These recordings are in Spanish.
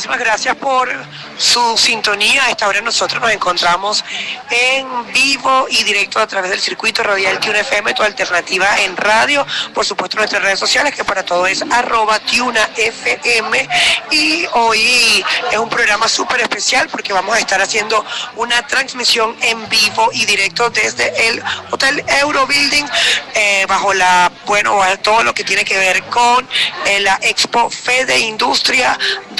muchísimas gracias por su sintonía. A esta hora nosotros nos encontramos en vivo y directo a través del circuito radial Tuna FM, tu alternativa en radio. Por supuesto, nuestras redes sociales, que para todo es @TunaFM. Y hoy es un programa súper especial porque vamos a estar haciendo una transmisión en vivo y directo desde el Hotel Eurobuilding, bajo todo lo que tiene que ver con la Expo Fede Industria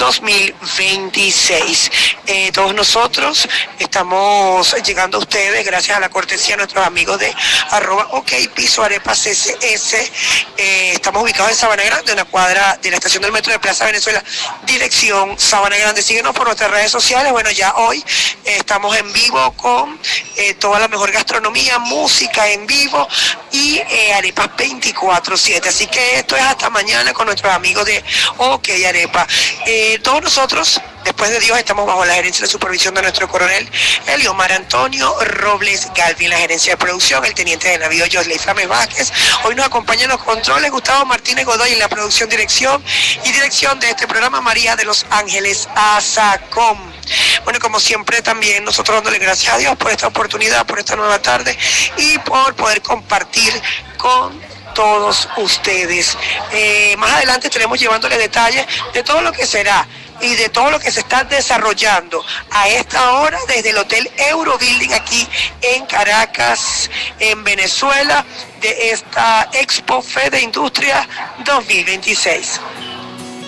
2026. Todos nosotros estamos llegando a ustedes gracias a la cortesía de nuestros amigos de @OkPiso_Arepa_CCS. Estamos ubicados en Sabana Grande, una cuadra de la estación del metro de Plaza Venezuela, dirección Sabana Grande. Síguenos por nuestras redes sociales. Bueno, ya hoy estamos en vivo con toda la mejor gastronomía, música en vivo y arepas 24/7. Así que esto es hasta mañana con nuestros amigos de OK Arepa. Todos nosotros, después de Dios, estamos bajo la gerencia de supervisión de nuestro coronel Eliomar Antonio Robles Galvin, la gerencia de producción, el teniente de navío Josley Frames Vázquez. Hoy nos acompañan los controles Gustavo Martínez Godoy en la producción, dirección de este programa, María de los Ángeles Azacom. Bueno, como siempre también nosotros dándole gracias a Dios por esta oportunidad, por esta nueva tarde y por poder compartir con todos ustedes. Más adelante estaremos llevándoles detalles de todo lo que será y de todo lo que se está desarrollando a esta hora desde el Hotel Eurobuilding aquí en Caracas, en Venezuela, de esta Expo Fede Industria 2026.